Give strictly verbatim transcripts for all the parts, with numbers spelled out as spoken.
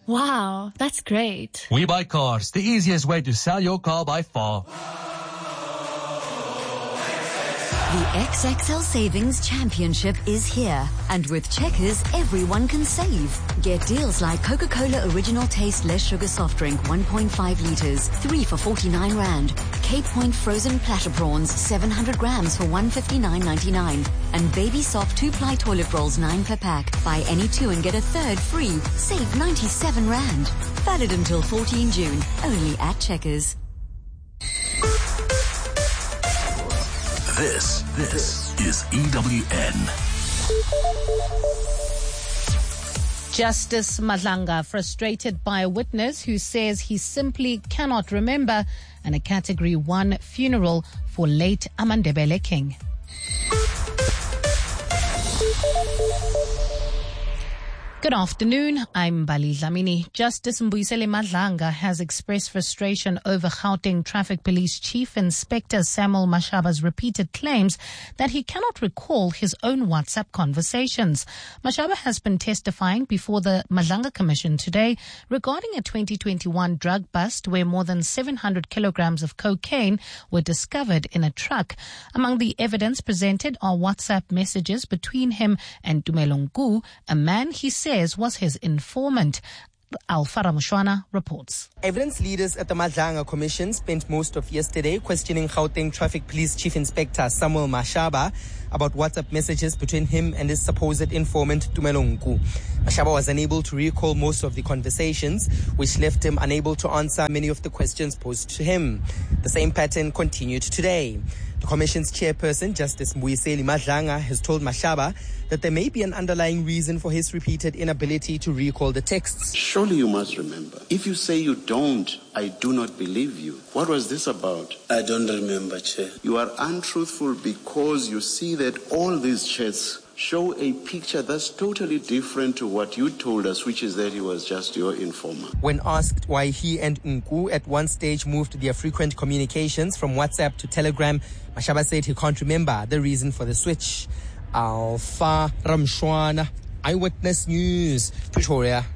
Wow, that's great. We Buy Cars, the easiest way to sell your car by far. The X X L Savings Championship is here. And with Checkers, everyone can save. Get deals like Coca-Cola Original Taste Less Sugar Soft Drink one point five litres, three for forty-nine rand. Cape Point Frozen Platter Prawns, seven hundred grams for one fifty-nine ninety-nine. And Baby Soft two-ply toilet rolls, nine per pack. Buy any two and get a third free. Save ninety-seven rand. Valid until fourteenth of June. Only at Checkers. This, this is E W N. Justice Madlanga frustrated by a witness who says he simply cannot remember and a Category one funeral for late Amandebele King. Good afternoon, I'm Bali Dlamini. Justice Mbuyiseni Madlanga has expressed frustration over Gauteng Traffic Police Chief Inspector Samuel Mashaba's repeated claims that he cannot recall his own WhatsApp conversations. Mashaba has been testifying before the Madlanga Commission today regarding a twenty twenty-one drug bust where more than seven hundred kilograms of cocaine were discovered in a truck. Among the evidence presented are WhatsApp messages between him and Tumelo Nku, a man he said was his informant. Alfara Mushwana reports. Evidence leaders at the Madlanga Commission spent most of yesterday questioning Gauteng Traffic Police Chief Inspector Samuel Mashaba about WhatsApp messages between him and his supposed informant Tumelo Nku. Mashaba was unable to recall most of the conversations, which left him unable to answer many of the questions posed to him. The same pattern continued today. The Commission's chairperson, Justice Mbuyiseni Madlanga, has told Mashaba that there may be an underlying reason for his repeated inability to recall the texts. Surely you must remember. If you say you don't, I do not believe you. What was this about? I don't remember, Chair. You are untruthful because you see that all these chats show a picture that's totally different to what you told us, which is that he was just your informer. When asked why he and Nku at one stage moved their frequent communications from WhatsApp to Telegram, Mashaba said he can't remember the reason for the switch. Alfa Ramshwana, Eyewitness News, Pretoria.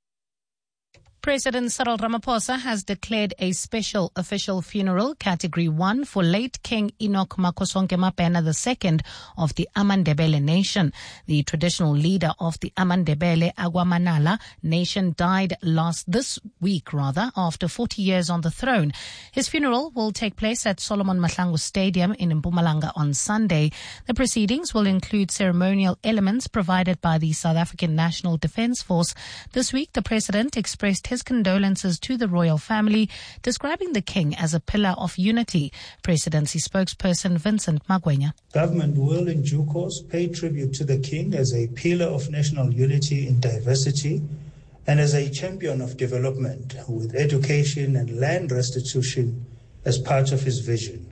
President Cyril Ramaphosa has declared a special official funeral, Category one, for late King Enoch Makosonke Mapena the second of the Amandebele Nation. The traditional leader of the Amandebele Agwamanala Nation died last this week, rather, after forty years on the throne. His funeral will take place at Solomon Mahlangu Stadium in Mpumalanga on Sunday. The proceedings will include ceremonial elements provided by the South African National Defence Force. This week, the president expressed his condolences to the royal family, describing the king as a pillar of unity. Presidency spokesperson Vincent Magwenya. Government will in due course pay tribute to the king as a pillar of national unity in diversity and as a champion of development with education and land restitution as part of his vision.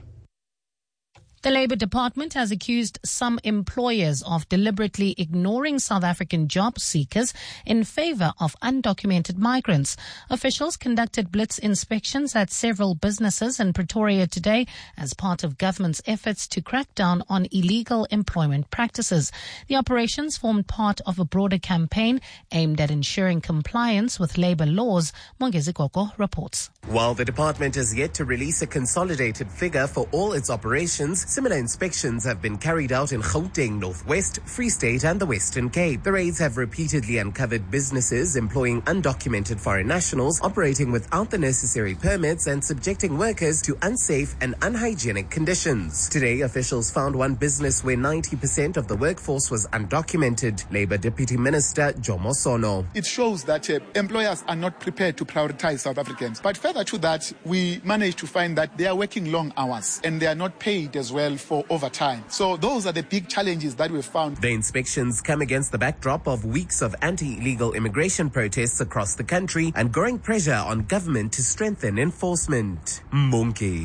The Labour Department has accused some employers of deliberately ignoring South African job seekers in favour of undocumented migrants. Officials conducted blitz inspections at several businesses in Pretoria today as part of government's efforts to crack down on illegal employment practices. The operations formed part of a broader campaign aimed at ensuring compliance with labour laws. Mongezi Koko reports. While the department has yet to release a consolidated figure for all its operations, similar inspections have been carried out in Gauteng, Northwest, Free State and the Western Cape. The raids have repeatedly uncovered businesses employing undocumented foreign nationals operating without the necessary permits and subjecting workers to unsafe and unhygienic conditions. Today, officials found one business where ninety percent of the workforce was undocumented. Labour Deputy Minister Jomo Sono. It shows that uh, employers are not prepared to prioritize South Africans. But further to that, we managed to find that they are working long hours and they are not paid as well for overtime. So those are the big challenges that we found. The inspections come against the backdrop of weeks of anti-illegal immigration protests across the country and growing pressure on government to strengthen enforcement. Mbonke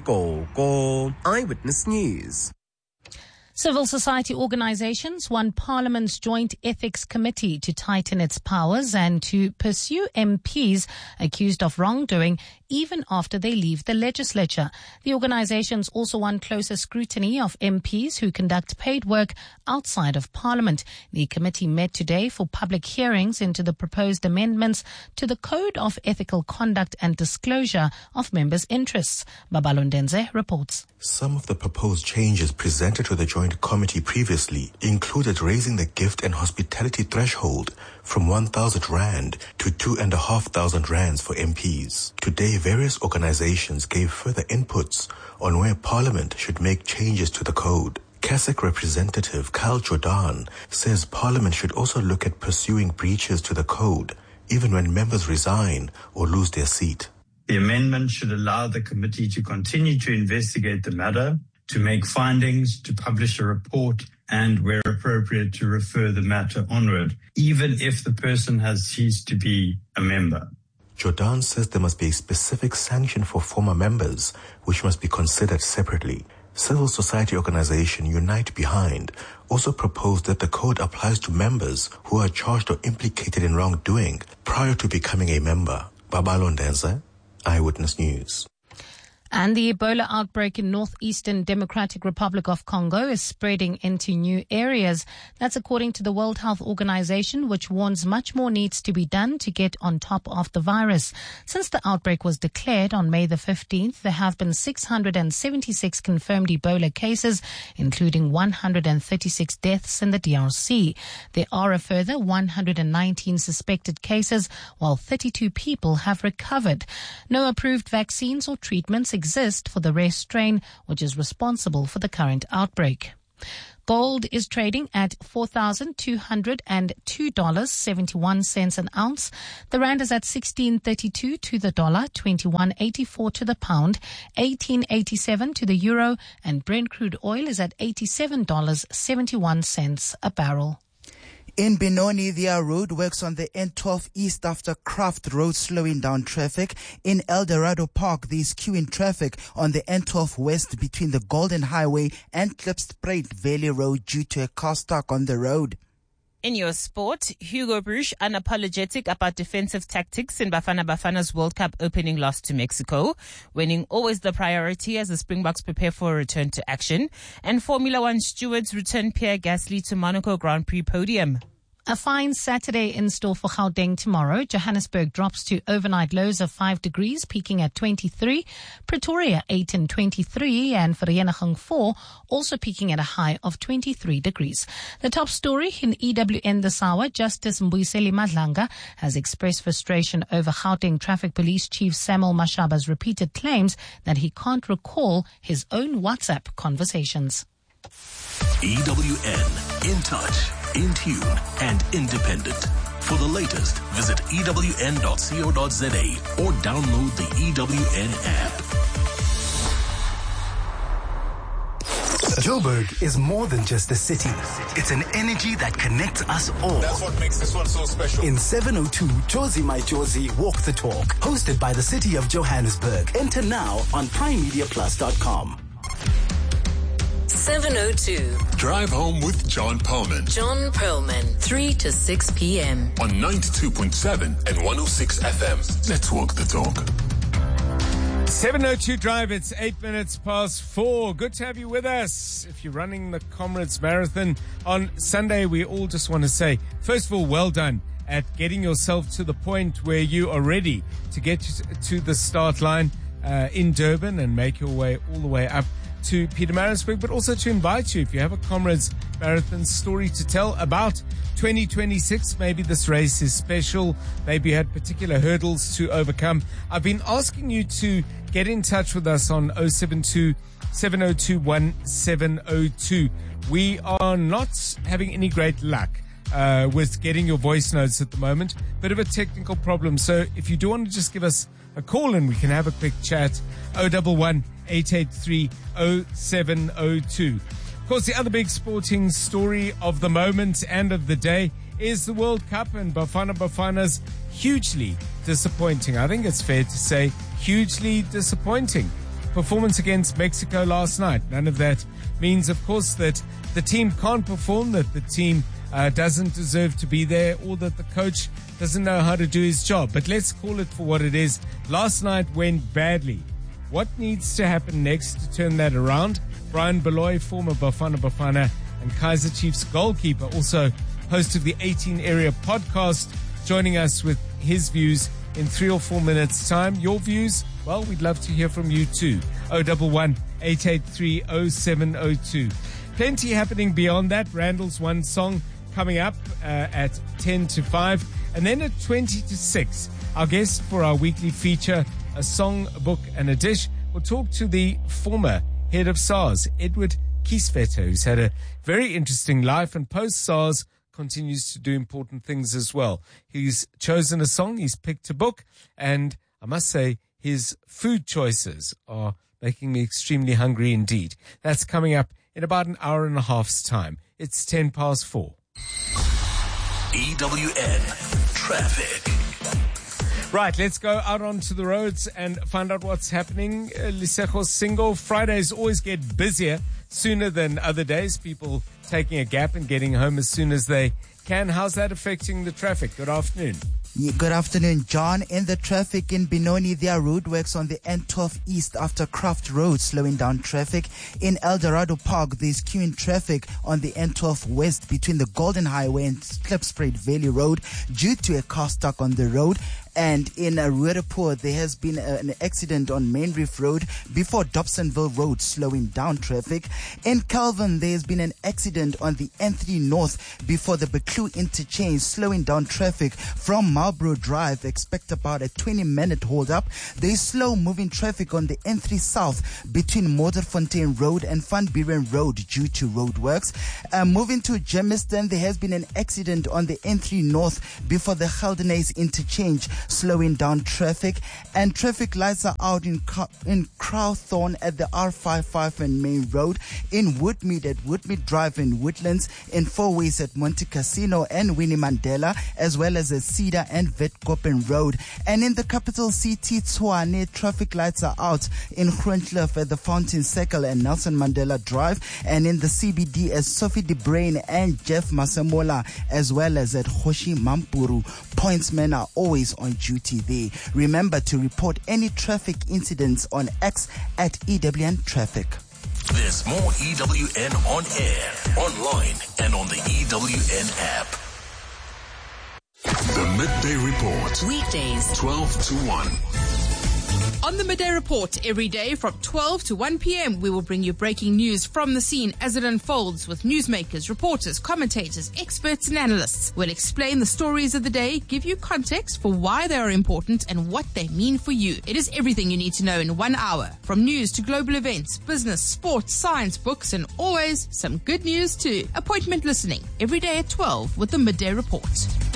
Zikoko, Eyewitness News. Civil society organizations want Parliament's Joint Ethics Committee to tighten its powers and to pursue M Ps accused of wrongdoing, even after they leave the legislature. The organizations also want closer scrutiny of M Ps who conduct paid work outside of Parliament. The committee met today for public hearings into the proposed amendments to the Code of Ethical Conduct and Disclosure of Members' Interests. Babalondenze reports. Some of the proposed changes presented to the Joint Committee previously included raising the gift and hospitality threshold from one thousand rand to two thousand five hundred rands for M Ps. Today, various organizations gave further inputs on where Parliament should make changes to the code. C A S I C representative Kyle Jordan says Parliament should also look at pursuing breaches to the code, even when members resign or lose their seat. The amendment should allow the committee to continue to investigate the matter, to make findings, to publish a report, and where appropriate to refer the matter onward, even if the person has ceased to be a member. Jordan says there must be a specific sanction for former members, which must be considered separately. Civil society organization Unite Behind also proposed that the code applies to members who are charged or implicated in wrongdoing prior to becoming a member. Babalondenze, Eyewitness News. And the Ebola outbreak in northeastern Democratic Republic of Congo is spreading into new areas. That's according to the World Health Organization, which warns much more needs to be done to get on top of the virus. Since the outbreak was declared on May the fifteenth, there have been six hundred seventy-six confirmed Ebola cases, including one hundred thirty-six deaths in the D R C. There are a further one hundred nineteen suspected cases, while thirty-two people have recovered. No approved vaccines or treatments exist for the rare strain, which is responsible for the current outbreak. Gold is trading at four thousand two hundred two dollars and seventy-one cents an ounce. The rand is at sixteen thirty-two to the dollar, twenty-one eighty-four to the pound, eighteen eighty-seven to the euro, and Brent crude oil is at eighty-seven dollars and seventy-one cents a barrel. In Benoni, there are roadworks on the N twelve East after Craft Road slowing down traffic. In El Dorado Park, there is queuing traffic on the N twelve West between the Golden Highway and Klipspruit Valley Road due to a car stuck on the road. In your sport, Hugo Broos unapologetic about defensive tactics in Bafana Bafana's World Cup opening loss to Mexico, winning always the priority as the Springboks prepare for a return to action, and Formula One stewards return Pierre Gasly to Monaco Grand Prix podium. A fine Saturday in store for Gauteng tomorrow. Johannesburg drops to overnight lows of five degrees, peaking at twenty-three. Pretoria eight and twenty-three, and Vereeniging four, also peaking at a high of twenty-three degrees. The top story in E W N this hour, Justice Mbuyiseli Madlanga has expressed frustration over Gauteng Traffic Police Chief Samuel Mashaba's repeated claims that he can't recall his own WhatsApp conversations. E W N, in touch, in tune, and independent. For the latest, visit E W N dot co dot za or download the E W N app. Joburg is more than just a city. It's an energy that connects us all. That's what makes this one so special. In seven oh two, Josie My Josie Walk the Talk, hosted by the City of Johannesburg. Enter now on prime media plus dot com. seven oh two. Drive home with John Perlman. John Perlman, three to six p.m. on ninety-two point seven and one oh six F M. Let's walk the talk. seven oh two Drive, it's eight minutes past four. Good to have you with us. If you're running the Comrades Marathon on Sunday, we all just want to say, first of all, well done at getting yourself to the point where you are ready to get to the start line uh, in Durban and make your way all the way up to Pietermaritzburg, but also to invite you, if you have a Comrades Marathon story to tell about twenty twenty-six, maybe this race is special, maybe you had particular hurdles to overcome. I've been asking you to get in touch with us on oh seven two, seven oh two, one seven oh two. We are not having any great luck uh, with getting your voice notes at the moment. Bit of a technical problem. So if you do want to just give us a call and we can have a quick chat, oh one one, eight eight three, oh seven oh two. Of course, the other big sporting story of the moment and of the day is the World Cup, and Bafana Bafana's hugely disappointing. I think it's fair to say hugely disappointing performance against Mexico last night. None of that means, of course, that the team can't perform, that the team uh, doesn't deserve to be there, or that the coach doesn't know how to do his job. But let's call it for what it is. Last night went badly. What needs to happen next to turn that around? Brian Beloy, former Bafana Bafana and Kaizer Chiefs goalkeeper, also host of the eighteen Area podcast, joining us with his views in three or four minutes' time. Your views? Well, we'd love to hear from you too. oh one one, eight eight three, oh seven oh two. Plenty happening beyond that. Randall's One Song coming up uh, at ten to five. And then at twenty to six, our guest for our weekly feature, A Song, a Book and a Dish, will talk to the former head of SARS, Edward Kieswetter, who's had a very interesting life and post-SARS continues to do important things as well. He's chosen a song, he's picked a book, and I must say his food choices are making me extremely hungry indeed. That's coming up in about an hour and a half's time. It's ten past four. E W N Traffic. Right, let's go out onto the roads and find out what's happening. Uh, Lisejo Singo, Fridays always get busier sooner than other days. People taking a gap and getting home as soon as they can. How's that affecting the traffic? Good afternoon. Yeah, good afternoon, John. In the traffic in Benoni, there are roadworks on the N twelve East after Craft Road, slowing down traffic. In El Dorado Park, there's queuing traffic on the N twelve West between the Golden Highway and Klipspruit Valley Road due to a car stuck on the road. And in uh, Ruuraport, there has been uh, an accident on Main Reef Road before Dobsonville Road, slowing down traffic. In Calvin, there has been an accident on the N three North before the Beclue interchange, slowing down traffic from Marlborough Drive. Expect about a twenty minute hold up. There is slow moving traffic on the N three South between Modderfontein Road and Van Buren Road due to road works. Uh, moving to Germiston, there has been an accident on the N three North before the Geldenhuys interchange, slowing down traffic. And traffic lights are out in in Crowthorne at the R fifty-five and Main Road, in Woodmead at Woodmead Drive and Woodlands, in Four Ways at Monte Casino and Winnie Mandela, as well as at Cedar and Witkoppen Road. And in the capital city, Tshwane, traffic lights are out in Groenkloof at the Fountain Circle and Nelson Mandela Drive, and in the C B D as Sophie de Bruin and Jeff Masemola, as well as at Hoshi Mampuru. Pointsmen are always on duty there. Remember to report any traffic incidents on X at E W N Traffic. There's more E W N on air, online, and on the E W N app. The Midday Report. Weekdays, twelve to one. On the Midday Report, every day from twelve to one p.m., we will bring you breaking news from the scene as it unfolds with newsmakers, reporters, commentators, experts and analysts. We'll explain the stories of the day, give you context for why they are important and what they mean for you. It is everything you need to know in one hour, from news to global events, business, sports, science, books, and always some good news too. Appointment listening every day at twelve with the Midday Report.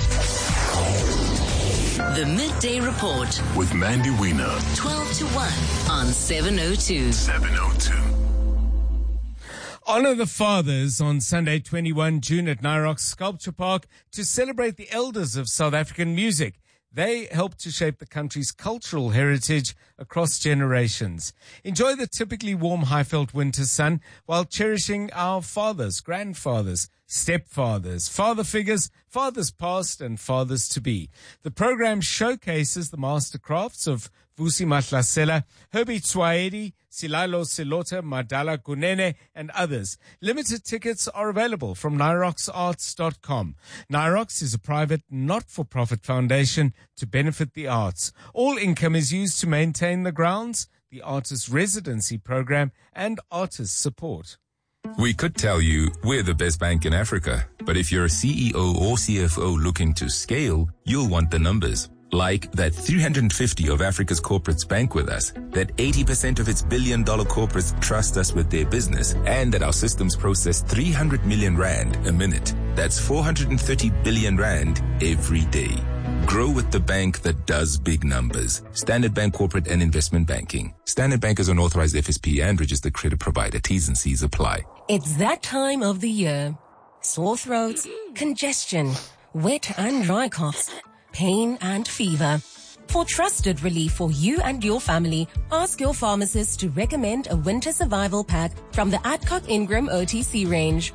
The Midday Report with Mandy Wiener. twelve to one on seven oh two. seven oh two. Honor the Fathers on Sunday, twenty-first of June at Nyrox Sculpture Park to celebrate the elders of South African music. They helped to shape the country's cultural heritage across generations. Enjoy the typically warm Highveld winter sun while cherishing our fathers, grandfathers, stepfathers, father figures, fathers past and fathers to be. The program showcases the mastercrafts of Vusi Mahlasela, Herbie Tswaedi, Silalo Silota, Madala Kunene, and others. Limited tickets are available from nyrox arts dot com. Nyrox is a private, not-for-profit foundation to benefit the arts. All income is used to maintain the grounds, the artist residency program, and artist support. We could tell you we're the best bank in Africa, but if you're a C E O or C F O looking to scale, you'll want the numbers. Like that three hundred fifty of Africa's corporates bank with us, that eighty percent of its billion dollar corporates trust us with their business, and that our systems process three hundred million rand a minute. That's four hundred thirty billion rand every day. Grow with the bank that does big numbers. Standard Bank Corporate and Investment Banking. Standard Bank is an authorized F S P and registered credit provider. T's and C's apply. It's that time of the year. Sore throats, congestion, wet and dry coughs, pain and fever. For trusted relief for you and your family, ask your pharmacist to recommend a winter survival pack from the Adcock Ingram O T C range.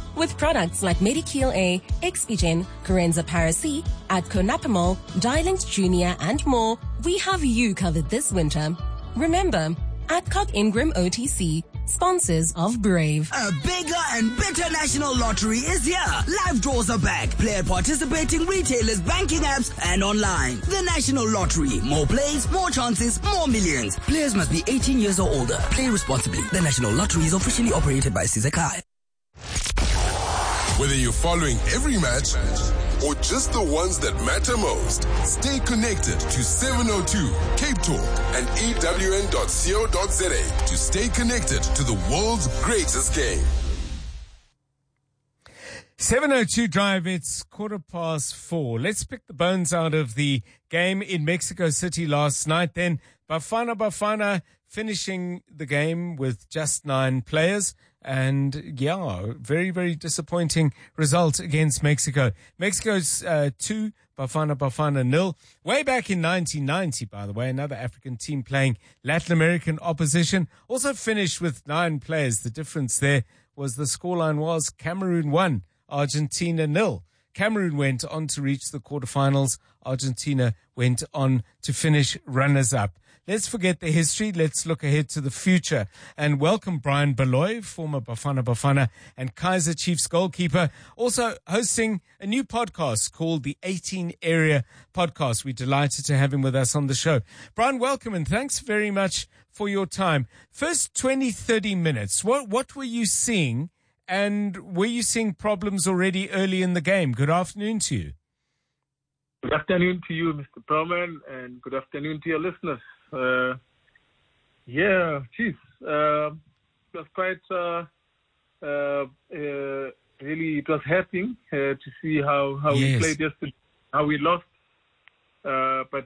With products like Medikil A, Expigen, Corenza Paracy, Adco Napamol, Dilinx Junior, and more, we have you covered this winter. Remember, Adcock Ingram O T C, sponsors of Brave. A bigger and better national lottery is here. Live draws are back. Play at participating retailers, banking apps, and online. The National Lottery. More plays, more chances, more millions. Players must be eighteen years or older. Play responsibly. The National Lottery is officially operated by Sizakai. Whether you're following every match or just the ones that matter most, stay connected to seven oh two, Cape Talk, and E W N dot co dot za to stay connected to the world's greatest game. seven oh two Drive, it's quarter past four. Let's pick the bones out of the game in Mexico City last night. Then Bafana Bafana finishing the game with just nine players. And yeah, very, very disappointing result against Mexico. Mexico's uh, two, Bafana Bafana nil. Way back in nineteen ninety, by the way, another African team playing Latin American opposition. Also finished with nine players. The difference there was the scoreline was Cameroon one, Argentina nil. Cameroon went on to reach the quarterfinals. Argentina went on to finish runners-up. Let's forget the history. Let's look ahead to the future and welcome Brian Beloy, former Bafana Bafana and Kaizer Chiefs goalkeeper, also hosting a new podcast called the eighteen Area Podcast. We're delighted to have him with us on the show. Brian, welcome and thanks very much for your time. First twenty, thirty minutes, what, what were you seeing, and were you seeing problems already early in the game? Good afternoon to you. Good afternoon to you, Mister Perlman, and good afternoon to your listeners. Uh, yeah, geez, uh, it was quite, uh, uh, uh, really, it was hurting uh, to see how, how yes. we played yesterday, how we lost. Uh, but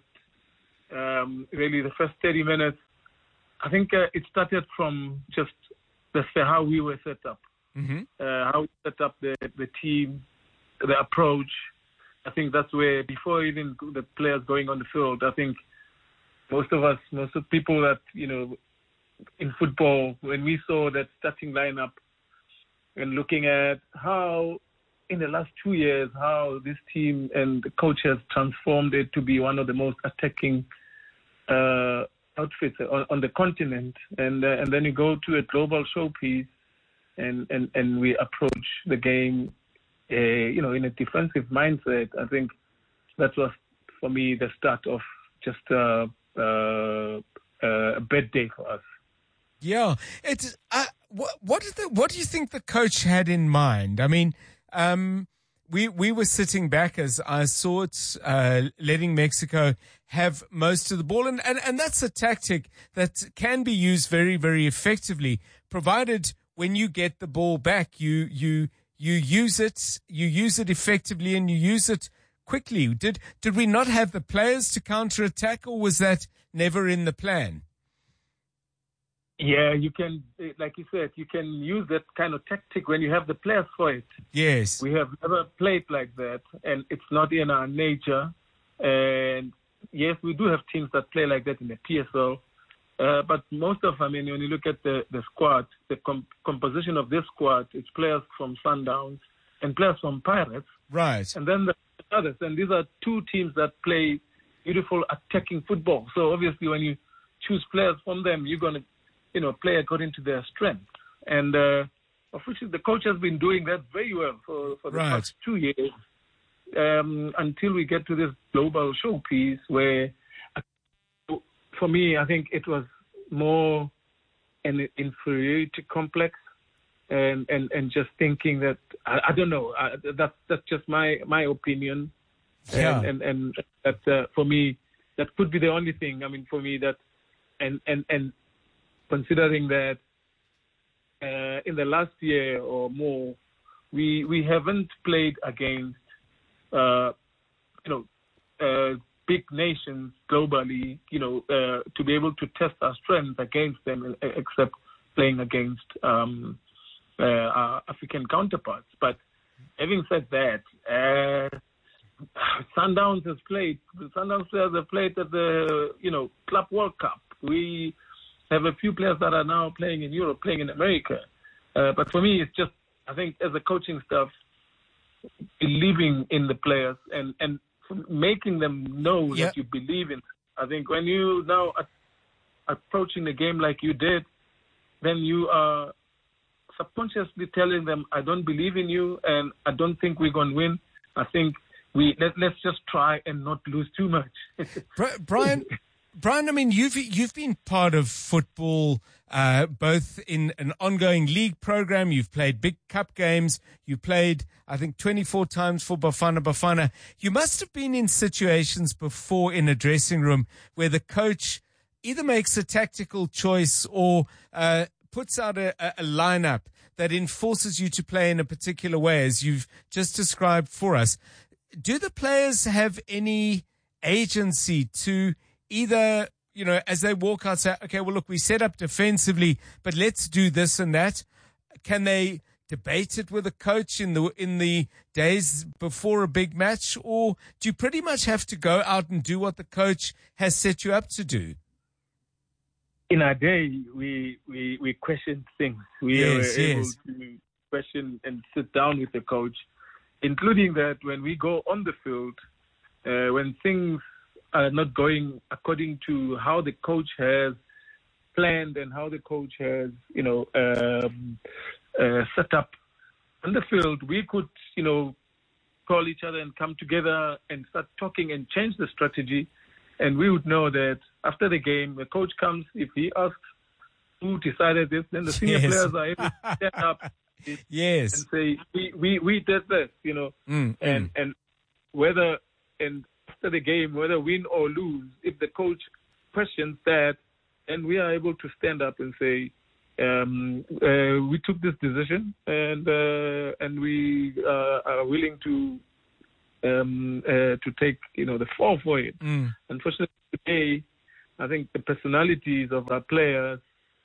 um, really, the first thirty minutes, I think uh, it started from just the, how we were set up, mm-hmm. uh, how we set up the, the team, the approach. I think that's where, before even the players going on the field, I think most of us, most of people that, you know, in football, when we saw that starting lineup and looking at how in the last two years, how this team and the coach has transformed it to be one of the most attacking uh, outfits on, on the continent. And uh, and then you go to a global showpiece and, and, and we approach the game, uh, you know, in a defensive mindset. I think that was, for me, the start of just uh, uh, uh, a bad day for us. Yeah, it's uh, what what, is the, what do you think the coach had in mind? I mean, um, we we were sitting back as I saw it, uh, letting Mexico have most of the ball, and, and and that's a tactic that can be used very very effectively, provided when you get the ball back, you you you use it, you use it effectively, and you use it quickly. Did did we not have the players to counterattack, or was that never in the plan? Yeah, you can, like you said, you can use that kind of tactic when you have the players for it. Yes. We have never played like that, and it's not in our nature. And yes, we do have teams that play like that in the P S L. Uh, but most of, I mean, when you look at the, the squad, the com- composition of this squad, it's players from Sundowns and players from Pirates. Right. And then the others. And these are two teams that play beautiful attacking football. So obviously when you choose players from them, you're going to, you know, play according to their strength. And uh, of which the coach has been doing that very well for, for the right. past two years um, until we get to this global showpiece where, for me, I think it was more an inferiority complex and, and, and just thinking that, I, I don't know, I, that's, that's just my, my opinion. Yeah. And, and, and that uh, for me, that could be the only thing, I mean, for me, that, and, and, and, considering that uh, in the last year or more, we we haven't played against, uh, you know, uh, big nations globally, you know, uh, to be able to test our strength against them, except playing against um, uh, our African counterparts. But having said that, uh, Sundowns has played, Sundowns players have played at the, you know, Club World Cup. We have a few players that are now playing in Europe, playing in America. Uh, but for me, it's just I think as a coaching staff, believing in the players and, and making them know Yeah. that you believe in. I think when you now are approaching the game like you did, then you are subconsciously telling them, I don't believe in you and I don't think we're going to win. I think we let, let's just try and not lose too much. Bri- Brian, Brian, I mean, you've you've been part of football, uh, both in an ongoing league program. You've played big cup games. You played, I think, twenty-four times for Bafana Bafana. You must have been in situations before in a dressing room where the coach either makes a tactical choice or uh, puts out a, a lineup that enforces you to play in a particular way, as you've just described for us. Do the players have any agency to either, you know, as they walk out, say, okay, well, look, we set up defensively, but let's do this and that? Can they debate it with a coach in the in the days before a big match, or do you pretty much have to go out and do what the coach has set you up to do? In our day, we we, we question things. We Yes, are able yes. to question and sit down with the coach, including that when we go on the field, uh, when things are not going according to how the coach has planned and how the coach has, you know, um, uh, set up on the field, we could, you know, call each other and come together and start talking and change the strategy. And we would know that after the game, the coach comes, if he asks who decided this, then the senior Yes. players are able to stand up Yes. and say, we, we, we did this, you know. Mm, and mm. and whether, and after the game, whether win or lose, if the coach questions that, then we are able to stand up and say, um, uh, we took this decision and uh, and we uh, are willing to um, uh, to take, you know, the fall for it. Mm. Unfortunately, today, I think the personalities of our players,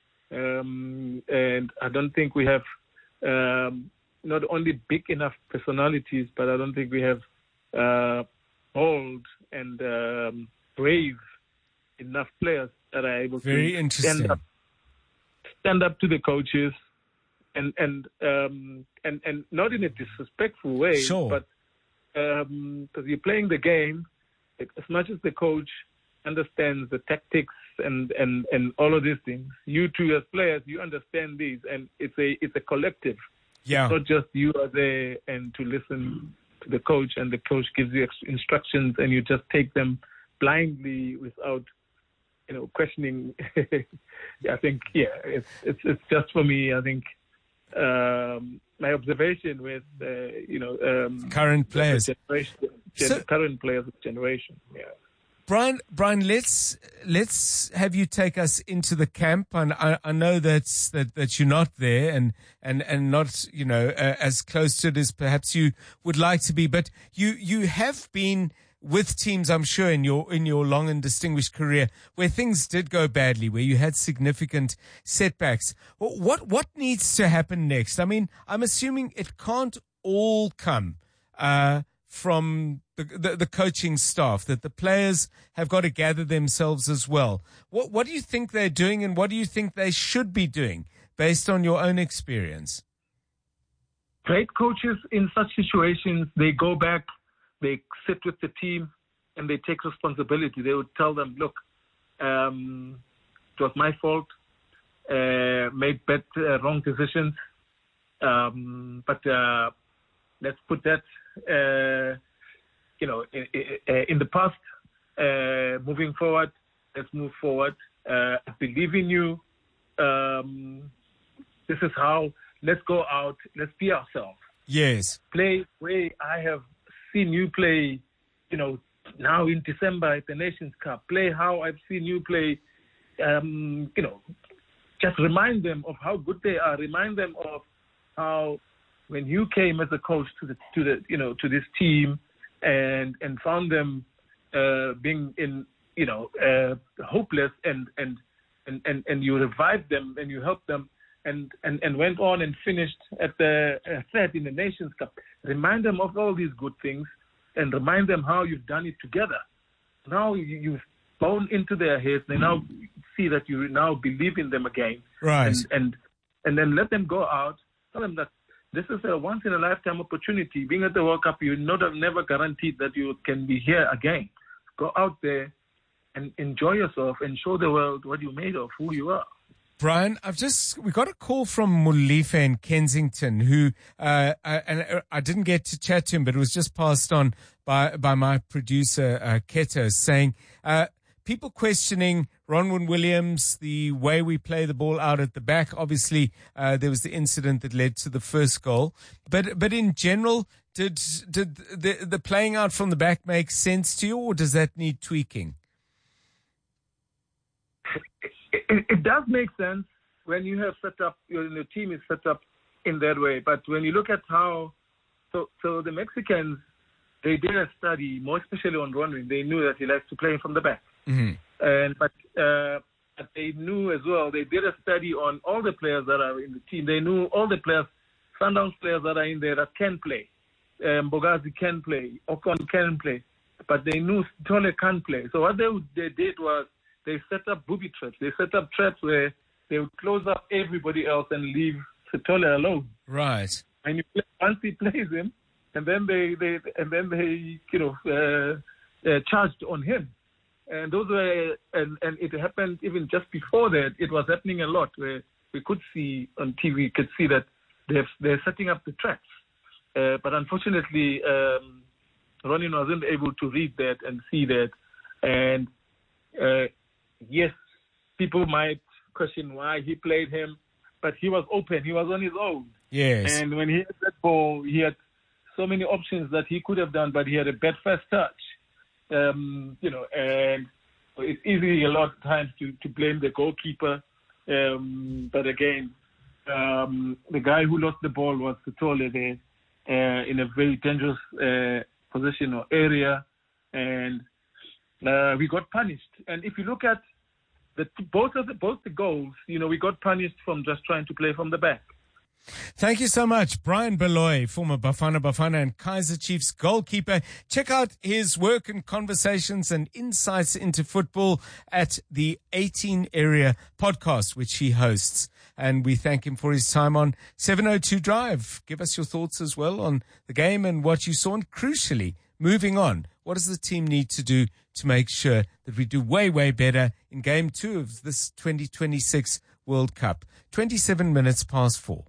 um, and I don't think we have um, not only big enough personalities, but I don't think we have uh, bold and um, brave enough players that are able Very to interesting. stand up, stand up to the coaches, and and um, and and not in a disrespectful way, Sure. but because you're playing the game, as much as the coach understands the tactics and, and, and all of these things, you two as players, you understand these, and it's a it's a collective. Yeah. It's not just you are there and to listen to the coach, and the coach gives you ex- instructions, and you just take them blindly without, you know, questioning. I think, yeah, it's it's it's just for me. I think um, my observation with uh, you know um, Current players. the generation, gen- So- current players of generation. Yeah. Brian, Brian, let's let's have you take us into the camp. And I, I know that's that, that you're not there and and and not, you know, uh, as close to it as perhaps you would like to be. But you you have been with teams, I'm sure, in your in your long and distinguished career where things did go badly, where you had significant setbacks. What what needs to happen next? I mean, I'm assuming it can't all come uh, from the, the the coaching staff, that the players have got to gather themselves as well. What what do you think they're doing, and what do you think they should be doing based on your own experience? Great coaches in such situations, they go back, they sit with the team, and they take responsibility. They would tell them, look, um, it was my fault, uh, made bad, uh, wrong decisions, um, but uh, let's put that, uh, you know, in, in the past. Uh, moving forward, let's move forward. Uh, I believe in you. Um, this is how. Let's go out. Let's be ourselves. Yes. Play way I have seen you play, you know, now in December at the Nations Cup. Play how I've seen you play. Um, you know, just remind them of how good they are. Remind them of how when you came as a coach to the to the you know to this team, and and found them uh, being in you know uh, hopeless, and and and and and you revived them and you helped them. And, and, and went on and finished at the uh, third in the Nations Cup. Remind them of all these good things and remind them how you've done it together. Now you, you've gone into their heads. They now see that you now believe in them again. Right. And, and, and then let them go out. Tell them that this is a once-in-a-lifetime opportunity. Being at the World Cup, you're not never guaranteed that you can be here again. Go out there and enjoy yourself and show the world what you're made of, who you are. Brian, I've just, we got a call from Mulife in Kensington who, uh, uh, and I didn't get to chat to him, but it was just passed on by, by my producer, uh, Keto, saying, uh, people questioning Ronwen Williams, the way we play the ball out at the back. Obviously, uh, there was the incident that led to the first goal. But, but in general, did, did the, the playing out from the back make sense to you, or does that need tweaking? It, it does make sense when you have set up, your, your team is set up in that way. But when you look at how, so so the Mexicans, they did a study, more especially on Ronwen. They knew that he likes to play from the back. Mm-hmm. And but, uh, but they knew as well, they did a study on all the players that are in the team. They knew all the players, Sundowns players that are in there that can play. Um, Bogazi can play, Ocon can play. But they knew Tole can't play. So what they, they did was, they set up booby traps. They set up traps where they would close up everybody else and leave Sithole alone. Right. And you play, once he plays him, and then they, they and then they you know uh, uh, charged on him. And those were and, and it happened even just before that. It was happening a lot where we could see on T V, could see that they're they're setting up the traps. Uh, but unfortunately, um, Ronwen wasn't able to read that and see that, and. Uh, Yes, people might question why he played him, but he was open. He was on his own. Yes. And when he had that ball, he had so many options that he could have done, but he had a bad first touch. Um, you know, and it's easy a lot of times to, to blame the goalkeeper. Um, but again, um, the guy who lost the ball was Sithole there uh, in a very dangerous uh, position or area. And Uh, we got punished, and if you look at the both of the both the goals, you know, we got punished from just trying to play from the back. Thank you so much, Brian Baloyi, former Bafana Bafana and Kaizer Chiefs goalkeeper. Check out his work and conversations and insights into football at the eighteen Area podcast, which he hosts. And we thank him for his time on seven oh two Drive. Give us your thoughts as well on the game and what you saw, and crucially, moving on, what does the team need to do to make sure that we do way, way better in game two of this twenty twenty-six World Cup? twenty-seven minutes past four.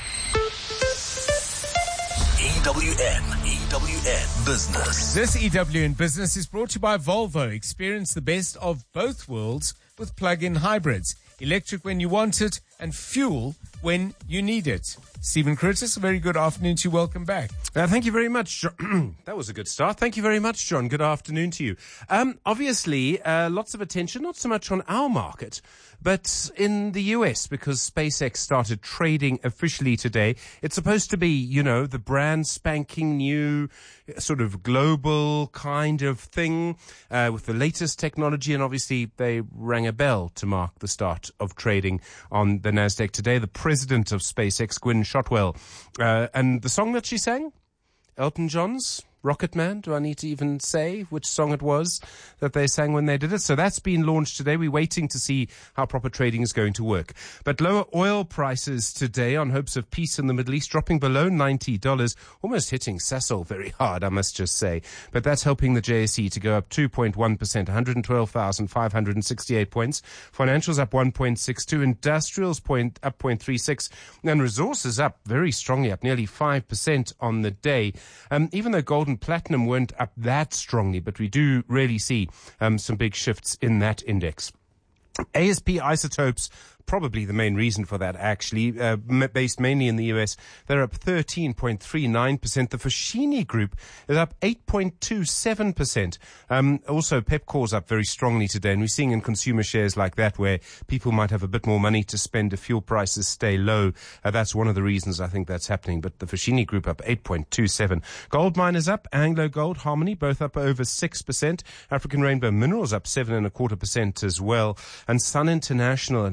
E W N, E W N Business. This E W N Business is brought to you by Volvo. Experience the best of both worlds with plug-in hybrids. Electric when you want it and fuel when you need it. Stephen Curtis, a very good afternoon to you. Welcome back. Uh, thank you very much, John. That was a good start. Thank you very much, John. Good afternoon to you. Um, obviously, uh, lots of attention, not so much on our market, but in the U S, because SpaceX started trading officially today. It's supposed to be, you know, the brand spanking new sort of global kind of thing uh, with the latest technology. And obviously, they rang a bell to mark the start of trading on the NASDAQ today. The president of SpaceX, Gwynne Shotwell, uh, and the song that she sang, Elton John's Rocket Man. Do I need to even say which song it was that they sang when they did it? So that's been launched today. We're waiting to see how proper trading is going to work. But lower oil prices today on hopes of peace in the Middle East, dropping below ninety dollars, almost hitting Sasol very hard, I must just say. But that's helping the J S E to go up two point one percent, one hundred twelve thousand five hundred sixty-eight points. Financials up one point six two, industrials point up zero point three six, and resources up very strongly, up nearly five percent on the day. Um, even though gold and platinum weren't up that strongly, but we do really see um, some big shifts in that index. A S P Isotopes, probably the main reason for that, actually, uh, based mainly in the U S. They're up thirteen point three nine percent. The Foschini Group is up eight point two seven percent. Um, also, Pepcor's up very strongly today, and we're seeing in consumer shares like that where people might have a bit more money to spend if fuel prices stay low. Uh, that's one of the reasons I think that's happening. But the Foschini Group up eight point two seven. Gold miners up, Anglo Gold, Harmony, both up over six percent. African Rainbow Minerals up seven and a quarter percent as well. And Sun International, another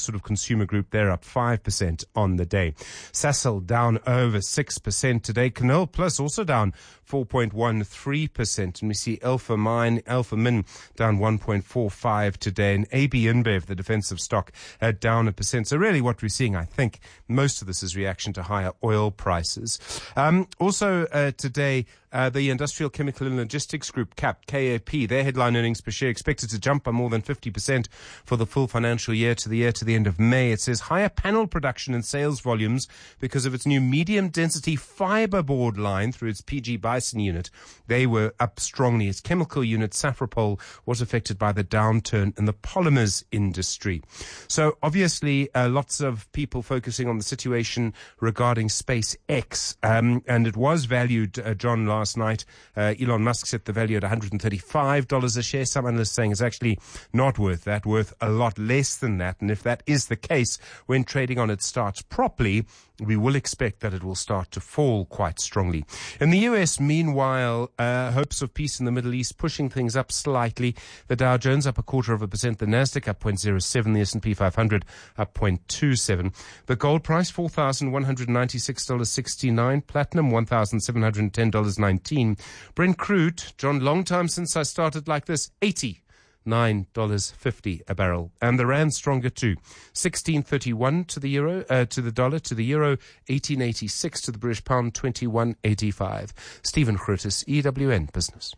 sort of consumer group, they're up five percent on the day. Sasol down over six percent today. Canal Plus also down four point one three percent. And we see Alpha Mine, Alpha Min down one point four five today. And A B InBev, the defensive stock, uh, down a percent. So really what we're seeing, I think, most of this is reaction to higher oil prices. Um, also uh, today, Uh, the Industrial Chemical and Logistics Group, C A P, K A P, their headline earnings per share expected to jump by more than fifty percent for the full financial year to the year to the end of May. It says higher panel production and sales volumes because of its new medium-density fiberboard line through its P G Bison unit. They were up strongly. Its chemical unit, Safripol, was affected by the downturn in the polymers industry. So obviously, uh, lots of people focusing on the situation regarding SpaceX, um, and it was valued, uh, John, last Last night, uh, Elon Musk set the value at one hundred thirty-five dollars a share. Some analysts saying it's actually not worth that, worth a lot less than that. And if that is the case, when trading on it starts properly, we will expect that it will start to fall quite strongly. In the U S, meanwhile, uh, hopes of peace in the Middle East pushing things up slightly. The Dow Jones up a quarter of a percent. The Nasdaq up zero point zero seven. The S and P five hundred up zero point two seven. The gold price, four thousand one hundred ninety-six dollars and sixty-nine cents. Platinum, one thousand seven hundred ten dollars and nineteen cents. Brent crude, John, long time since I started like this, eighty. nine dollars fifty a barrel. And the rand stronger too. sixteen thirty-one to the euro, uh, to the dollar, to the euro, eighteen eighty-six to the British pound, twenty-one eighty-five. Stephen Grootes, E W N Business.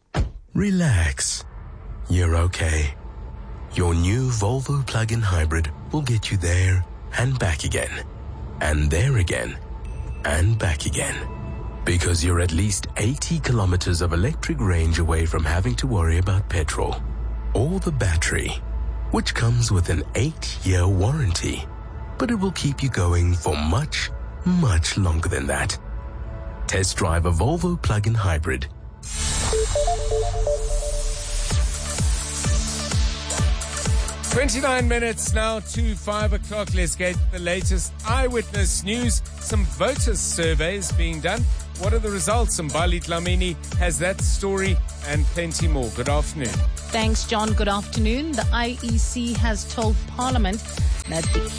Relax. You're okay. Your new Volvo plug-in hybrid will get you there and back again. And there again. And back again. Because you're at least eighty kilometers of electric range away from having to worry about petrol. Or the battery, which comes with an eight-year warranty. But it will keep you going for much, much longer than that. Test drive a Volvo plug-in hybrid. twenty-nine minutes now to five o'clock. Let's get the latest eyewitness news. Some voter surveys being done. What are the results? Mbali Dlamini has that story and plenty more. Good afternoon. Thanks, John. Good afternoon. The I E C has told Parliament that the...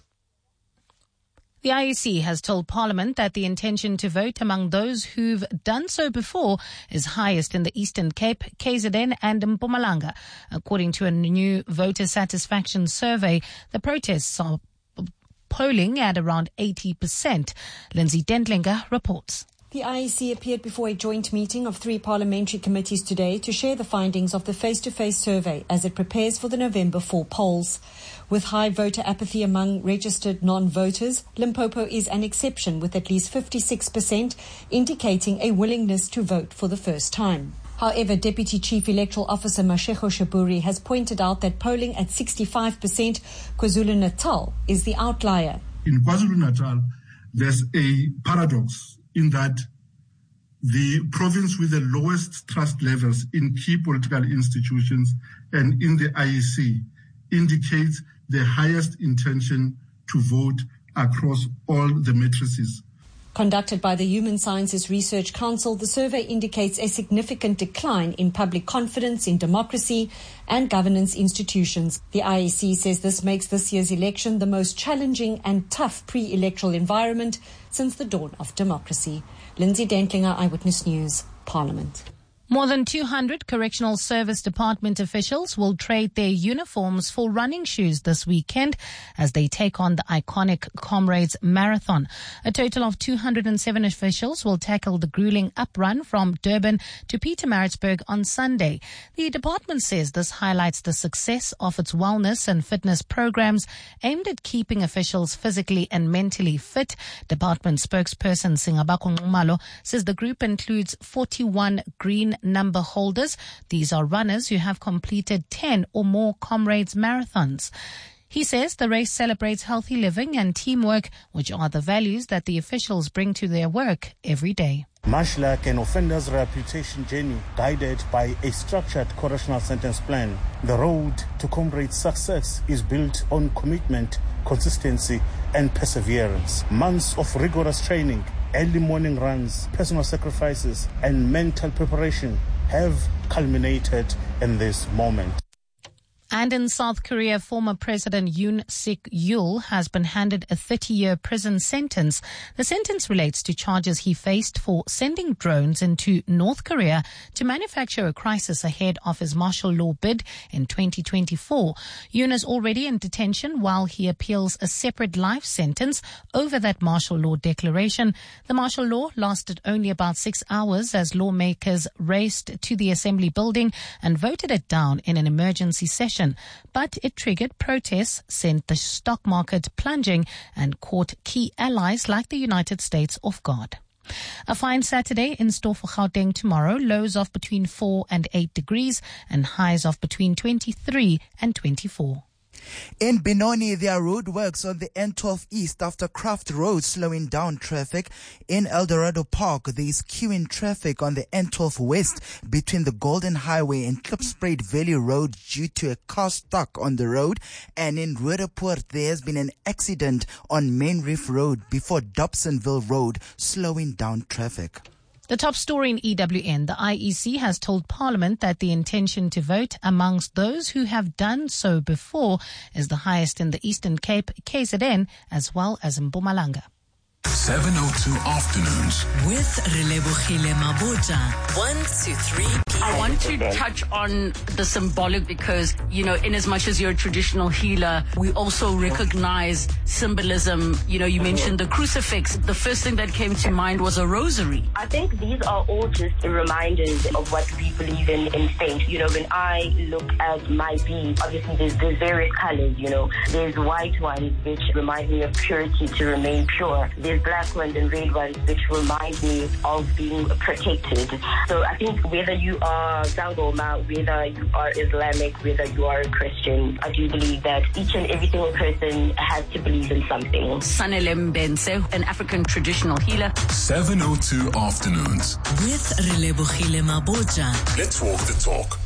The I E C has told Parliament that the intention to vote among those who've done so before is highest in the Eastern Cape, K Z N and Mpumalanga. According to a new voter satisfaction survey, the protests are polling at around eighty percent. Lindsay Dentlinger reports. The I E C appeared before a joint meeting of three parliamentary committees today to share the findings of the face-to-face survey as it prepares for the November four polls. With high voter apathy among registered non-voters, Limpopo is an exception with at least fifty-six percent indicating a willingness to vote for the first time. However, Deputy Chief Electoral Officer Mashego Shaburi has pointed out that polling at sixty-five percent, KwaZulu-Natal is the outlier. In KwaZulu-Natal, there's a paradox in that the province with the lowest trust levels in key political institutions and in the I E C indicates the highest intention to vote across all the matrices. Conducted by the Human Sciences Research Council, the survey indicates a significant decline in public confidence in democracy and governance institutions. The I E C says this makes this year's election the most challenging and tough pre-electoral environment since the dawn of democracy. Lindsay Dentlinger, Eyewitness News, Parliament. More than two hundred Correctional Service Department officials will trade their uniforms for running shoes this weekend as they take on the iconic Comrades Marathon. A total of two hundred seven officials will tackle the grueling uprun from Durban to Pietermaritzburg on Sunday. The department says this highlights the success of its wellness and fitness programs aimed at keeping officials physically and mentally fit. Department spokesperson Singabako Nxumalo says the group includes forty-one green number holders. These are runners who have completed ten or more Comrades marathons. He says the race celebrates healthy living and teamwork, which are the values that the officials bring to their work every day. Much like an offender's reputation journey guided by a structured correctional sentence plan, the road to Comrades' success is built on commitment, consistency, and perseverance. Months of rigorous training, early morning runs, personal sacrifices, and mental preparation have culminated in this moment. And in South Korea, former President Yoon Suk Yeol has been handed a thirty-year prison sentence. The sentence relates to charges he faced for sending drones into North Korea to manufacture a crisis ahead of his martial law bid in twenty twenty-four. Yoon is already in detention while he appeals a separate life sentence over that martial law declaration. The martial law lasted only about six hours as lawmakers raced to the assembly building and voted it down in an emergency session. But it triggered protests, sent the stock market plunging, and caught key allies like the United States off guard. A fine Saturday in store for Gauteng tomorrow, lows of between four and eight degrees and highs of between twenty-three and twenty-four. In Benoni, there are roadworks on the N twelve East after Craft Road slowing down traffic. In Eldorado Park, there is queuing traffic on the N twelve West between the Golden Highway and Klipspruit Valley Road due to a car stuck on the road. And in Roodepoort, there has been an accident on Main Reef Road before Dobsonville Road, slowing down traffic. The top story in E W N, the I E C has told Parliament that the intention to vote amongst those who have done so before is the highest in the Eastern Cape, K Z N, as well as in Mpumalanga. seven oh two Afternoons with Relebohile Mabota. One, two, three. I want to touch on the symbolic because, you know, in as much as you're a traditional healer, we also recognize symbolism. You know, you mentioned the crucifix. The first thing that came to mind was a rosary. I think these are all just reminders of what we believe in in faith. You know, when I look at my beads, obviously there's, there's various colors, you know. There's white ones, which remind me of purity, to remain pure. There's black ones and red ones, which remind me of being protected. So I think whether you are Sangoma, whether you are Islamic, whether you are a Christian, I do believe that each and every single person has to believe in something. Sanelem Bense, an African traditional healer. seven oh two Afternoons with Relebohile Mabota. Let's walk the talk.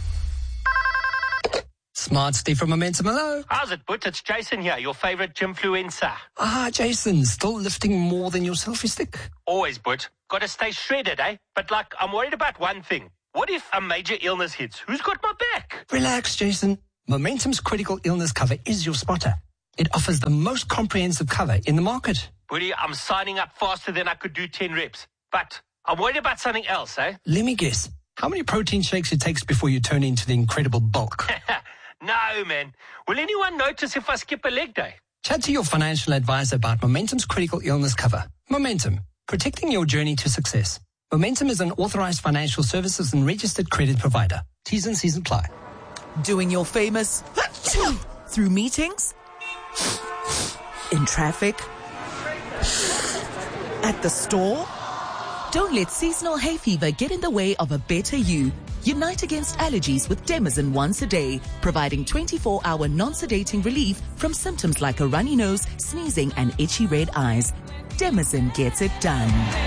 Smart Steve from Momentum, hello. How's it, But? It's Jason here, your favorite gymfluencer. Ah, Jason, still lifting more than your selfie stick? Always, But. Gotta stay shredded, eh? But, like, I'm worried about one thing. What if a major illness hits? Who's got my back? Relax, Jason. Momentum's critical illness cover is your spotter. It offers the most comprehensive cover in the market. Buddy, I'm signing up faster than I could do ten reps. But I'm worried about something else, eh? Let me guess. How many protein shakes it takes before you turn into the incredible bulk? No, man. Will anyone notice if I skip a leg day? Chat to your financial advisor about Momentum's critical illness cover. Momentum, protecting your journey to success. Momentum is an authorized financial services and registered credit provider. T's and C's apply. Doing your famous through meetings, in traffic, at the store. Don't let seasonal hay fever get in the way of a better you. Unite against allergies with Demazin once a day, providing twenty-four hour non-sedating relief from symptoms like a runny nose, sneezing, and itchy red eyes. Demazin gets it done.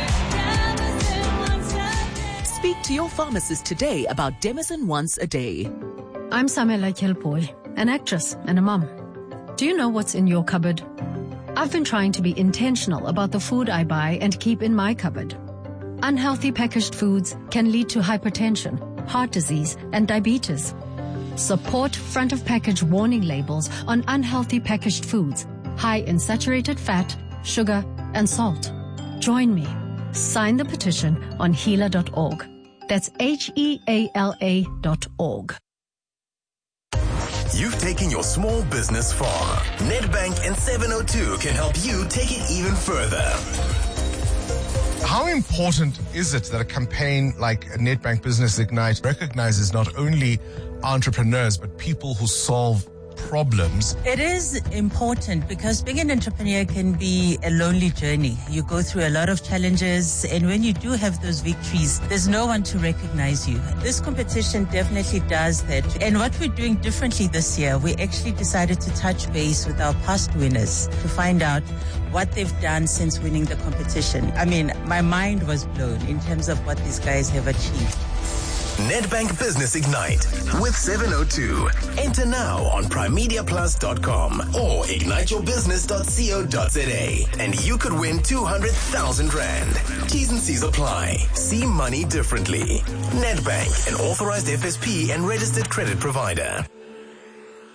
Speak to your pharmacist today about Demazin once a day. I'm Samela Kelpoy, an actress and a mum. Do you know what's in your cupboard? I've been trying to be intentional about the food I buy and keep in my cupboard. Unhealthy packaged foods can lead to hypertension, heart disease, and diabetes. Support front of package warning labels on unhealthy packaged foods, high in saturated fat, sugar, and salt. Join me. Sign the petition on healer dot org. That's H E A L A dot org. You've taken your small business far. Nedbank and seven oh two can help you take it even further. How important is it that a campaign like Nedbank Business Ignite recognizes not only entrepreneurs, but people who solve problems? It is important because being an entrepreneur can be a lonely journey. You go through a lot of challenges, and when you do have those victories, there's no one to recognize you. This competition definitely does that. And what we're doing differently this year, we actually decided to touch base with our past winners to find out what they've done since winning the competition. I mean, my mind was blown in terms of what these guys have achieved. Nedbank Business Ignite with seven oh two. Enter now on prime media plus dot com or ignite your business dot co dot za and you could win two hundred thousand rand. T's and C's apply. See money differently. Nedbank, an authorized F S P and registered credit provider.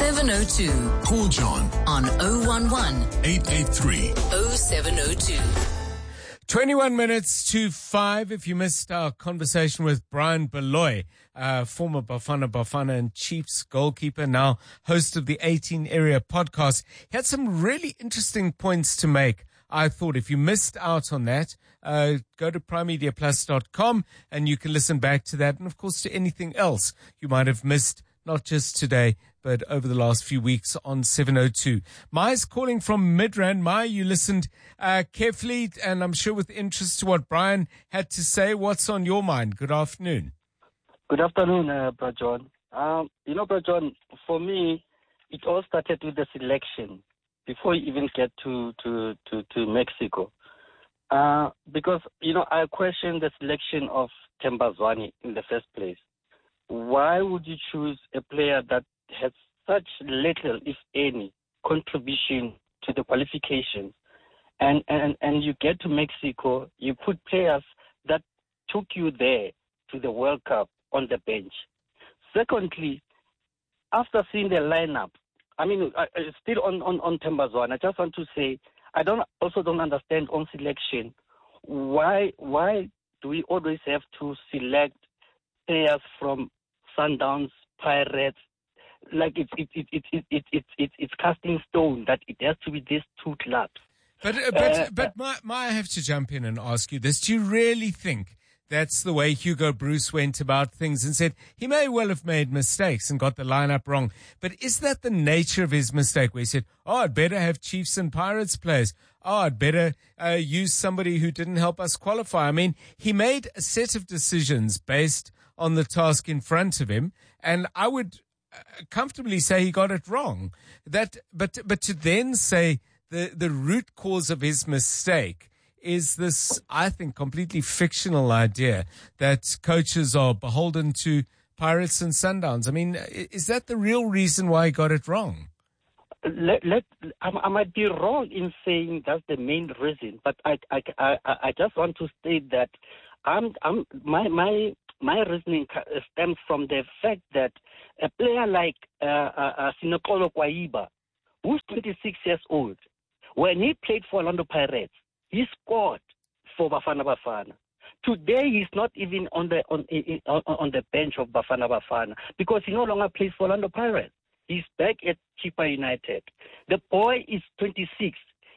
seven oh two. Call John on oh one one, eight eight three, oh seven oh two. twenty-one minutes to five. If you missed our conversation with Brian Baloyi, uh, former Bafana Bafana and Chiefs goalkeeper, now host of the eighteen Area podcast, he had some really interesting points to make. I thought if you missed out on that, uh, go to prime media plus dot com and you can listen back to that. And of course to anything else you might have missed, not just today, but over the last few weeks on seven oh two. Maya's calling from Midrand. Maya, you listened uh, carefully and I'm sure with interest to what Brian had to say. What's on your mind? Good afternoon. Good afternoon, uh, Brother John. Um, you know, Brother John, for me, it all started with the selection before you even get to, to, to, to Mexico. Uh, because, you know, I question the selection of Themba Zwane in the first place. Why would you choose a player that has such little, if any, contribution to the qualifications? And, and, and you get to Mexico, you put players that took you there to the World Cup on the bench. Secondly, after seeing the lineup, I mean, I, I, still on, on, on Themba Zwane, I just want to say, I don't also don't understand on selection, why why do we always have to select players from Sundowns, Pirates? Like it's it it it it it it, it, it's casting stone that it has to be these two clubs. But uh, but Uh, but might, might I have to jump in and ask you this? Do you really think that's the way Hugo Bruce went about things and said he may well have made mistakes and got the lineup wrong, but is that the nature of his mistake where he said, oh, I'd better have Chiefs and Pirates players. Oh, I'd better uh, use somebody who didn't help us qualify. I mean, he made a set of decisions based on the task in front of him, and I would uh, comfortably say he got it wrong. That, but but to then say the, the root cause of his mistake is this, I think, completely fictional idea that coaches are beholden to Pirates and Sundowns. I mean, is that the real reason why he got it wrong? Let, let, I, I might be wrong in saying that's the main reason, but I, I, I, I just want to state that I'm, I'm, my, my, my reasoning stems from the fact that a player like uh, uh, Sinokolo Kwaiba, who's twenty-six years old, when he played for Orlando Pirates, he scored for Bafana Bafana. Today, he's not even on the on, on on the bench of Bafana Bafana because he no longer plays for Orlando Pirates. He's back at Chippa United. The boy is twenty-six.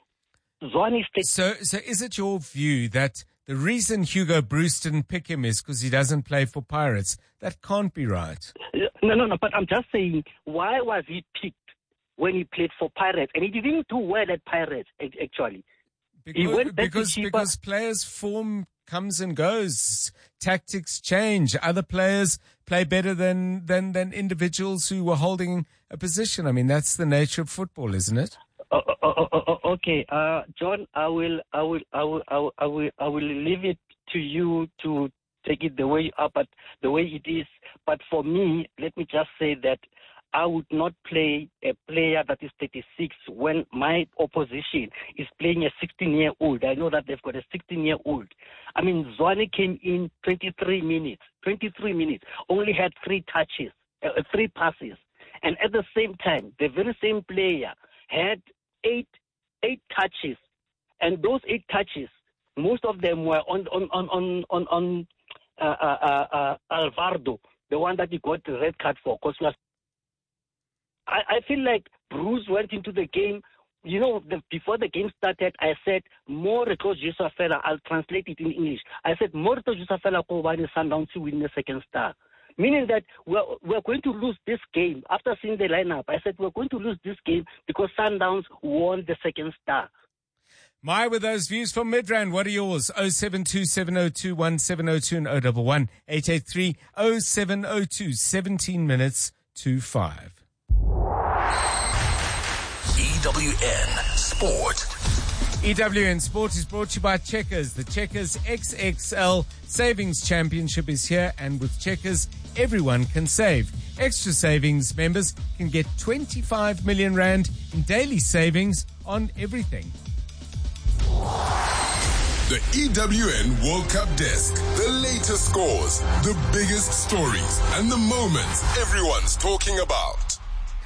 Zwane is so, so is it your view that the reason Hugo Bruce didn't pick him is because he doesn't play for Pirates? That can't be right. No, no, no. But I'm just saying, why was he picked when he played for Pirates? And he didn't do well at Pirates, actually. Because, because, because players' form comes and goes, tactics change. Other players play better than, than, than individuals who were holding a position. I mean, that's the nature of football, isn't it? Oh, oh, oh, oh, okay, uh, John, I will, I will, I will, I will, I will, I will leave it to you to take it the way you are, but the way it is. But for me, let me just say that I would not play a player that is thirty-six when my opposition is playing a sixteen-year-old. I know that they've got a sixteen-year-old. I mean, Zwane came in twenty-three minutes, twenty-three minutes, only had three touches, uh, three passes. And at the same time, the very same player had eight eight touches. And those eight touches, most of them were on on on on on, on uh, uh, uh, Alvarado, the one that he got the red card for. Because I, I feel like Bruce went into the game. You know, the, before the game started, I said, Morito Jusafela, I'll translate it in English. I said, Morito Jusafela Kobani Sundowns to win the second star. Meaning that we're, we're going to lose this game. After seeing the lineup, I said, we're going to lose this game because Sundowns won the second star. My, with those views from Midrand, what are yours? oh seven two, seven oh two, one seven oh two and oh one one, eight eight three, oh seven oh two, seventeen minutes to five. E W N Sport. E W N Sport is brought to you by Checkers. The Checkers X X L Savings Championship is here, and with Checkers, everyone can save. Extra Savings members can get twenty-five million rand in daily savings on everything. The E W N World Cup Desk. The latest scores, the biggest stories, and the moments everyone's talking about.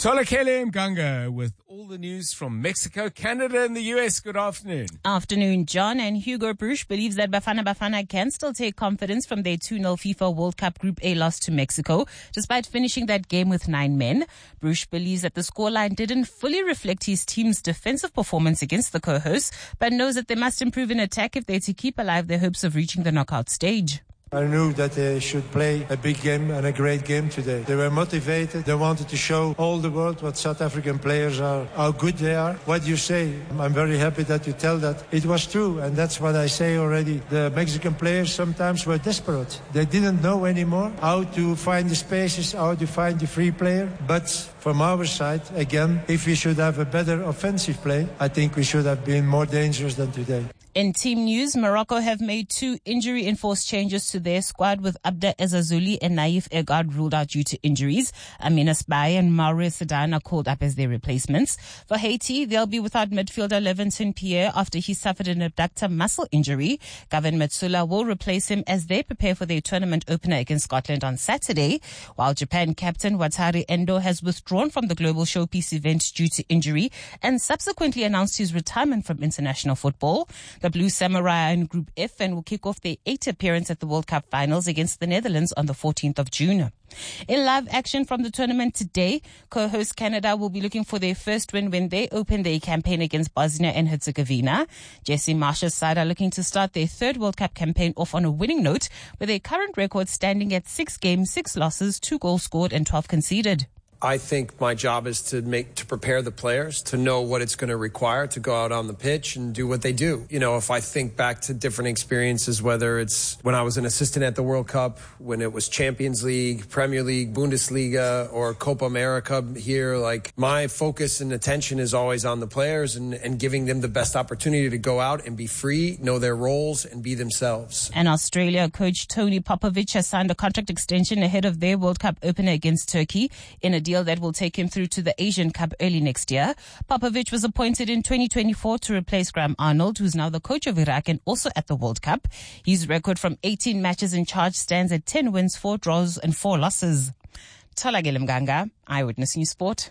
Tolakele Mganga with all the news from Mexico, Canada, and the U S. Good afternoon. Afternoon, John. And Hugo Bruch believes that Bafana Bafana can still take confidence from their two nil FIFA World Cup Group A loss to Mexico, despite finishing that game with nine men. Bruch believes that the scoreline didn't fully reflect his team's defensive performance against the co-hosts, but knows that they must improve in attack if they're to keep alive their hopes of reaching the knockout stage. I knew that they should play a big game and a great game today. They were motivated. They wanted to show all the world what South African players are, how good they are. What you say, I'm very happy that you tell that. It was true, and that's what I say already. The Mexican players sometimes were desperate. They didn't know anymore how to find the spaces, how to find the free player. But from our side, again, if we should have a better offensive play, I think we should have been more dangerous than today. In team news, Morocco have made two injury-enforced changes to their squad, with Abda Ezazuli and Naif Egard ruled out due to injuries. Amina Sbai and Mauro Sedan are called up as their replacements. For Haiti, they'll be without midfielder Levinson Pierre after he suffered an abductor muscle injury. Gavin Metsula will replace him as they prepare for their tournament opener against Scotland on Saturday, while Japan captain Wataru Endo has withdrawn from the Global Showpiece event due to injury and subsequently announced his retirement from international football. The Blue Samurai are in Group F and will kick off their eighth appearance at the World Cup finals against the Netherlands on the fourteenth of June. In live action from the tournament today, co-host Canada will be looking for their first win when they open their campaign against Bosnia and Herzegovina. Jesse Marsh's side are looking to start their third World Cup campaign off on a winning note, with their current record standing at six games, six losses, two goals scored and twelve conceded. I think my job is to make, to prepare the players to know what it's going to require to go out on the pitch and do what they do. You know, if I think back to different experiences, whether it's when I was an assistant at the World Cup, when it was Champions League, Premier League, Bundesliga, or Copa America here, like my focus and attention is always on the players and, and giving them the best opportunity to go out and be free, know their roles and be themselves. And Australia coach Tony Popovic has signed a contract extension ahead of their World Cup opener against Turkey in a deal that will take him through to the Asian Cup early next year. Popovic was appointed in twenty twenty-four to replace Graham Arnold, who's now the coach of Iraq and also at the World Cup. His record from eighteen matches in charge stands at ten wins, four draws and four losses. Tolakele Mganga, Eyewitness News Sport.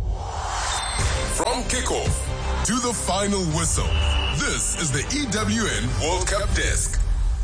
From kickoff to the final whistle, this is the E W N World Cup Desk.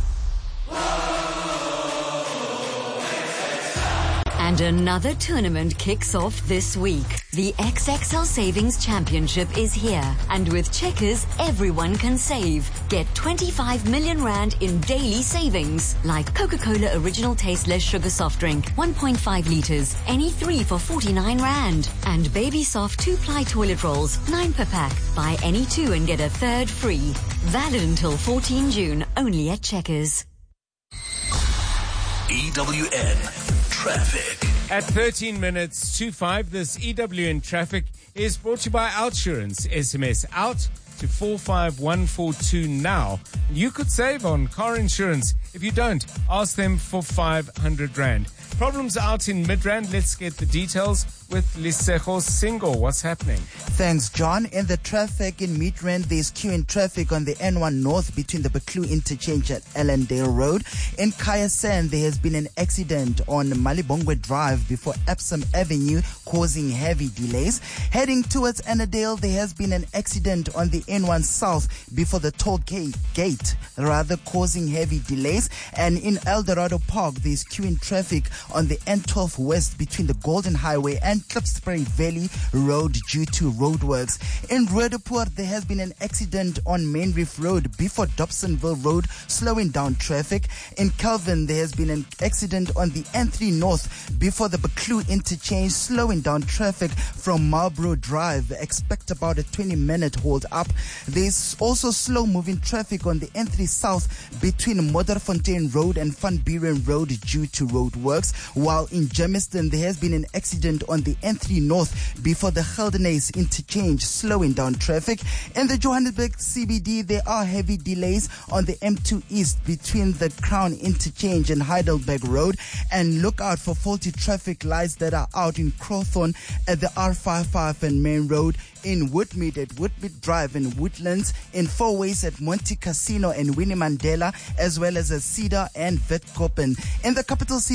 And another tournament kicks off this week. The X X L Savings Championship is here. And with Checkers, everyone can save. Get twenty-five million rand in daily savings. Like Coca-Cola Original Tasteless Sugar Soft Drink, one point five litres. Any three for forty-nine rand. And Baby Soft two-ply toilet rolls, nine per pack. Buy any two and get a third free. Valid until fourteenth of June, only at Checkers. E W N Traffic. At thirteen minutes to five, this E W N Traffic is brought to you by Outsurance. S M S out to four five one four two now. You could save on car insurance. If you don't, ask them for five hundred rand. Problems out in Midrand. Let's get the details with Lisejo Singo. What's happening? Thanks, John. In the traffic in Midrand, there's queue in traffic on the N one North between the Baklu interchange at Ellendale Road. In Kayasan, there has been an accident on Malibongwe Drive before Epsom Avenue, causing heavy delays. Heading towards Annandale, there has been an accident on the N one South before the toll gate, gate rather causing heavy delays. And in El Dorado Park, there's queue in traffic on the N twelve West between the Golden Highway and Klipspruit Valley Road due to roadworks. In Roodepoort, there has been an accident on Main Reef Road before Dobsonville Road, slowing down traffic. In Kelvin, there has been an accident on the N three North before the Baklu interchange, slowing down traffic from Marlborough Drive. Expect about a twenty minute hold up. There's also slow moving traffic on the N three South between Modderfontein Road and Van Buren Road due to roadworks. While in Germiston, there has been an accident on the N three North before the Geldenays interchange, slowing down traffic. In the Johannesburg C B D, there are heavy delays on the M two East between the Crown interchange and Heidelberg Road. And look out for faulty traffic lights that are out in Crowthorne at the R fifty-five and Main Road, in Woodmead at Woodmead Drive and Woodlands, in Four Ways at Monte Casino and Winnie Mandela, as well as at Cedar and Vetkoppen. In the capital city, Tshwane,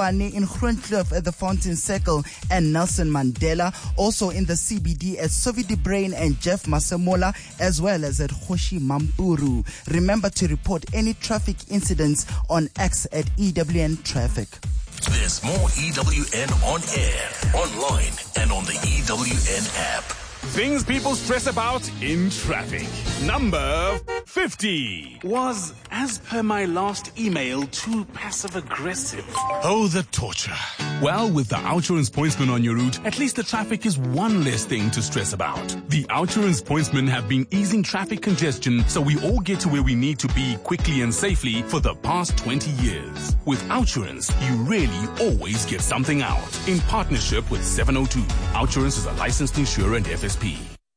Tshwane in Groenkloof at the Fountain Circle and Nelson Mandela. Also in the C B D at Sophie de Brain and Jeff Masemola, as well as at Hoshi Mampuru. Remember to report any traffic incidents on X at E W N Traffic. There's more E W N on air, online, and on the E W N app. Things people stress about in traffic. Number fifty was, as per my last email, too passive-aggressive. Oh, the torture. Well, with the Outsurance Pointsman on your route, at least the traffic is one less thing to stress about. The Outsurance Pointsmen have been easing traffic congestion so we all get to where we need to be quickly and safely for the past twenty years. With Outsurance, you really always get something out. In partnership with seven oh two. Outsurance is a licensed insurer and F S P.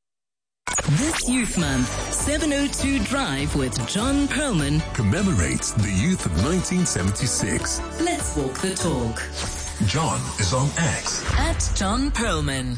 This Youth Month, seven oh two Drive with John Perlman commemorates the youth of nineteen seventy-six. Let's walk the talk. John is on X. At John Perlman.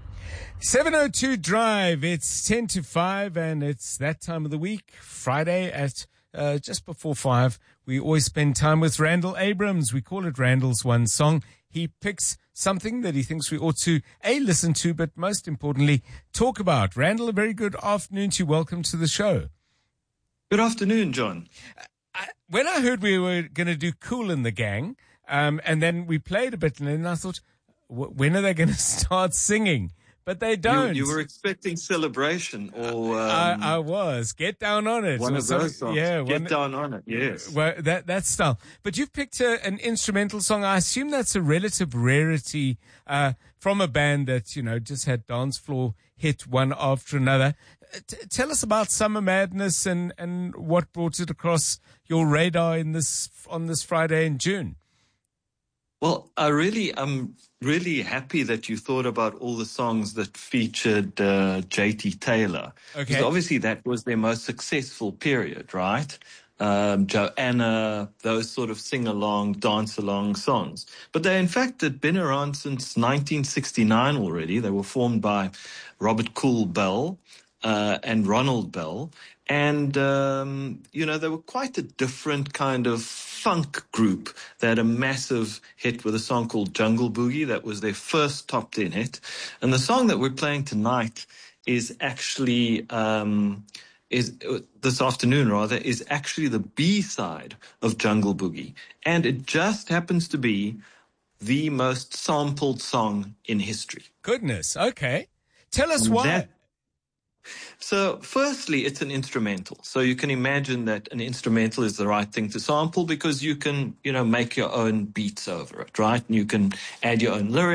seven oh two Drive, it's ten to five and it's that time of the week, Friday at uh, just before five. We always spend time with Randall Abrams. We call it Randall's One Song. He picks something that he thinks we ought to, A, listen to, but most importantly, talk about. Randall, a very good afternoon to you. Welcome to the show. Good afternoon, John. I, when I heard we were going to do Kool and the Gang, um, and then we played a bit, and then I thought, when are they going to start singing? But they don't. You, you were expecting Celebration or... Um, I, I was. Get Down on It. One of those songs. Yeah, Get one, Down on It, yes. Well, that, that style. But you've picked a, an instrumental song. I assume that's a relative rarity uh, from a band that, you know, just had dance floor hit one after another. T- tell us about Summer Madness and, and what brought it across your radar in this on this Friday in June. Well, I really, I'm really happy that you thought about all the songs that featured uh, J T Taylor. Okay. Because obviously that was their most successful period, right? Um, Joanna, those sort of sing-along, dance-along songs. But they, in fact, had been around since nineteen sixty-nine already. They were formed by Robert Kool Bell uh, and Ronald Bell. And, um, you know, they were quite a different kind of funk group. They had a massive hit with a song called Jungle Boogie. That was their first top ten hit. And the song that we're playing tonight is actually, um, is uh, this afternoon rather, is actually the B-side of Jungle Boogie. And it just happens to be the most sampled song in history. Goodness. Okay. Tell us why. That, So firstly, it's an instrumental. So you can imagine that an instrumental is the right thing to sample because you can, you know, make your own beats over it, right? And you can add your own lyrics.